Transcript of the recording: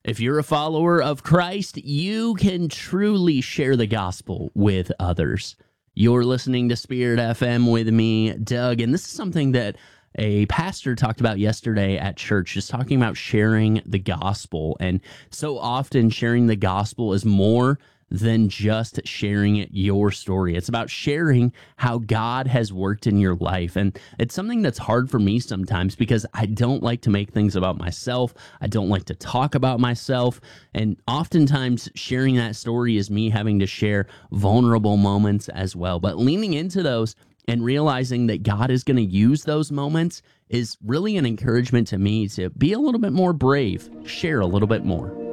If you're a follower of Christ, you can truly share the gospel with others. You're listening to Spirit FM with me, Doug, and this is something that a pastor talked about yesterday at church, just talking about sharing the gospel. And so often sharing the gospel is more than just sharing your story. It's about sharing how God has worked in your life. And it's something that's hard for me sometimes because I don't like to make things about myself. I don't like to talk about myself. And oftentimes sharing that story is me having to share vulnerable moments as well. But leaning into those and realizing that God is going to use those moments is really an encouragement to me to be a little bit more brave, share a little bit more.